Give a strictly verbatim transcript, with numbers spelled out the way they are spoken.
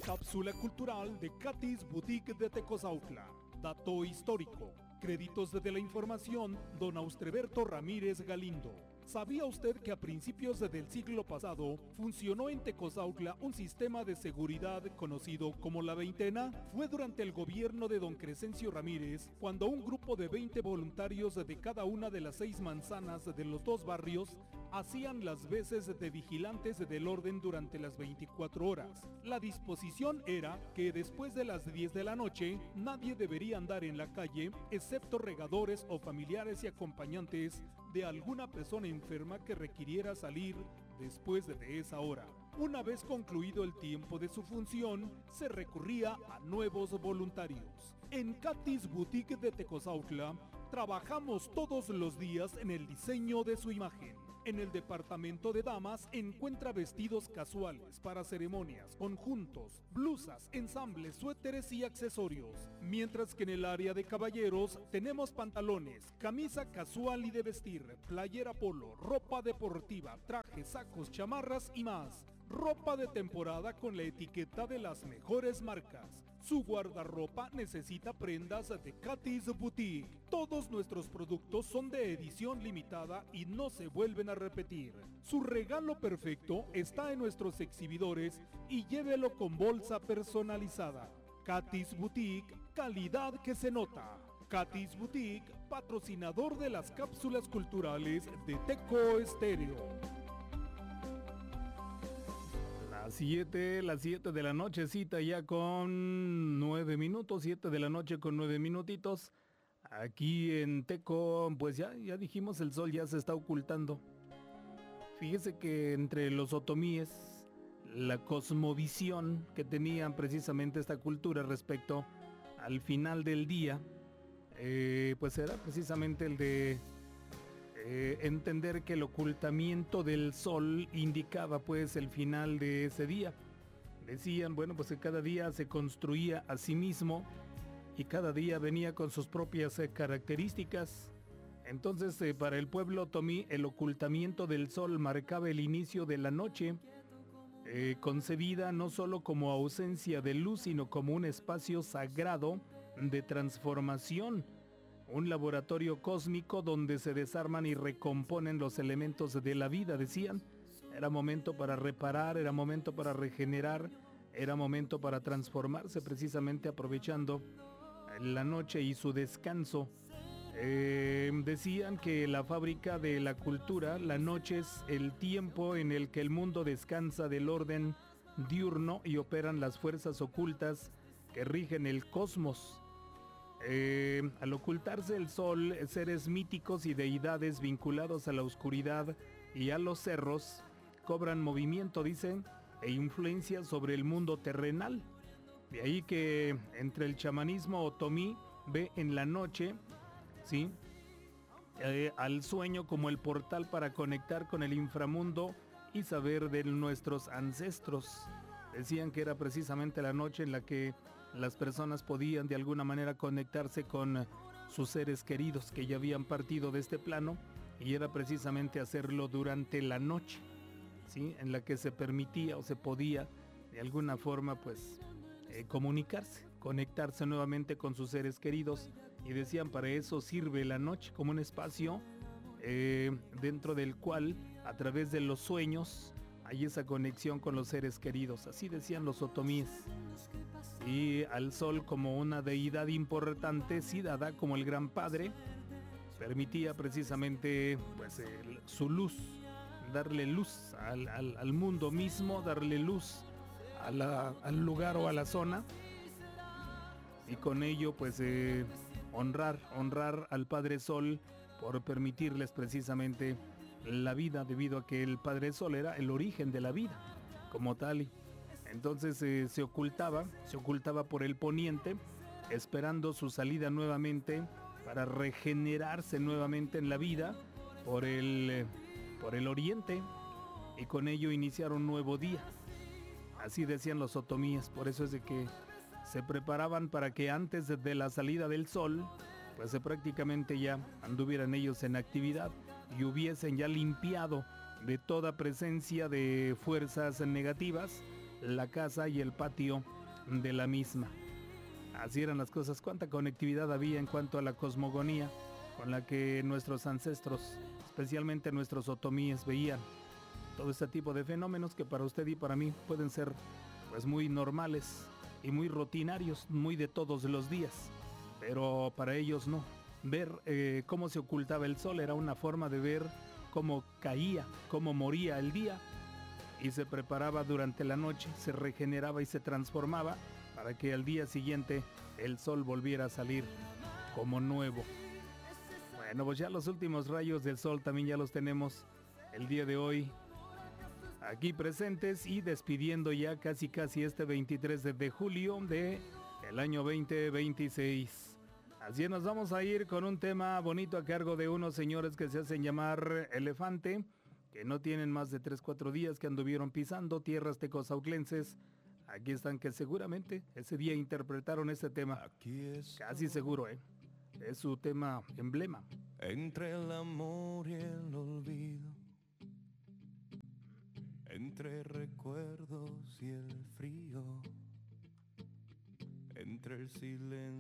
Cápsula cultural de Katy's Boutique de Tecozautla. Dato histórico. Créditos de la información, don Austreberto Ramírez Galindo. ¿Sabía usted que a principios del siglo pasado funcionó en Tecozautla un sistema de seguridad conocido como la Veintena? Fue durante el gobierno de don Crescencio Ramírez cuando un grupo de veinte voluntarios de cada una de las seis manzanas de los dos barrios hacían las veces de vigilantes del orden durante las veinticuatro horas. La disposición era que después de las diez de la noche nadie debería andar en la calle excepto regadores o familiares y acompañantes de alguna persona enferma que requiriera salir después de esa hora. Una vez concluido el tiempo de su función, se recurría a nuevos voluntarios. En Katy's Boutique de Tecozautla, trabajamos todos los días en el diseño de su imagen. En el departamento de damas encuentra vestidos casuales para ceremonias, conjuntos, blusas, ensambles, suéteres y accesorios. Mientras que en el área de caballeros tenemos pantalones, camisa casual y de vestir, playera polo, ropa deportiva, trajes, sacos, chamarras y más. Ropa de temporada con la etiqueta de las mejores marcas. Su guardarropa necesita prendas de Katy's Boutique. Todos nuestros productos son de edición limitada y no se vuelven a repetir. Su regalo perfecto está en nuestros exhibidores y llévelo con bolsa personalizada. Katy's Boutique, calidad que se nota. Katy's Boutique, patrocinador de las cápsulas culturales de Teco Estéreo. Las siete, las siete de la nochecita ya con nueve minutos, siete de la noche con nueve minutitos. Aquí en Teco, pues ya, ya dijimos, el sol ya se está ocultando. Fíjese que entre los otomíes, la cosmovisión que tenían precisamente esta cultura respecto al final del día, eh, pues era precisamente el de Eh, entender que el ocultamiento del sol indicaba pues el final de ese día. Decían, bueno, pues que cada día se construía a sí mismo y cada día venía con sus propias eh, características. Entonces eh, para el pueblo otomí el ocultamiento del sol marcaba el inicio de la noche, eh, concebida no solo como ausencia de luz, sino como un espacio sagrado de transformación. Un laboratorio cósmico donde se desarman y recomponen los elementos de la vida, decían. Era momento para reparar, era momento para regenerar, era momento para transformarse, precisamente aprovechando la noche y su descanso. Eh, decían que la fábrica de la cultura, la noche es el tiempo en el que el mundo descansa del orden diurno y operan las fuerzas ocultas que rigen el cosmos. Eh, al ocultarse el sol, seres míticos y deidades vinculados a la oscuridad y a los cerros cobran movimiento, dicen, e influencia sobre el mundo terrenal. De ahí que entre el chamanismo otomí ve en la noche, ¿sí? Eh, al sueño como el portal para conectar con el inframundo y saber de nuestros ancestros. Decían que era precisamente la noche en la que las personas podían de alguna manera conectarse con sus seres queridos que ya habían partido de este plano, y era precisamente hacerlo durante la noche, ¿sí? En la que se permitía o se podía de alguna forma pues eh, comunicarse, conectarse nuevamente con sus seres queridos, y decían para eso sirve la noche como un espacio eh, dentro del cual a través de los sueños hay esa conexión con los seres queridos, así decían los otomíes. Y al sol como una deidad importante, sí, dada como el gran padre, permitía precisamente pues el, su luz, darle luz al, al, al mundo mismo, darle luz a la, al lugar o a la zona, y con ello pues eh, honrar, honrar al Padre Sol por permitirles precisamente la vida, debido a que el Padre Sol era el origen de la vida como tal. Entonces eh, se ocultaba, se ocultaba por el poniente, esperando su salida nuevamente para regenerarse nuevamente en la vida por el, eh, por el oriente, y con ello iniciar un nuevo día. Así decían los otomíes, por eso es de que se preparaban para que antes de la salida del sol, pues eh, prácticamente ya anduvieran ellos en actividad y hubiesen ya limpiado de toda presencia de fuerzas negativas la casa y el patio de la misma. Así eran las cosas. Cuánta conectividad había en cuanto a la cosmogonía con la que nuestros ancestros, especialmente nuestros otomíes, veían todo este tipo de fenómenos que para usted y para mí pueden ser pues muy normales y muy rutinarios, muy de todos los días, pero para ellos no. Ver eh, cómo se ocultaba el sol era una forma de ver cómo caía, cómo moría el día y se preparaba durante la noche, se regeneraba y se transformaba para que al día siguiente el sol volviera a salir como nuevo. Bueno, pues ya los últimos rayos del sol también ya los tenemos el día de hoy aquí presentes y despidiendo ya casi casi este veintitrés de julio de el año veinte veintiséis. Así nos vamos a ir con un tema bonito a cargo de unos señores que se hacen llamar Elefante, que no tienen más de tres cuatro días que anduvieron pisando tierras tecozautlenses. Aquí están, que seguramente ese día interpretaron este tema. Casi seguro, ¿eh? Es su tema emblema. Entre el amor y el olvido, entre recuerdos y el frío, entre el silencio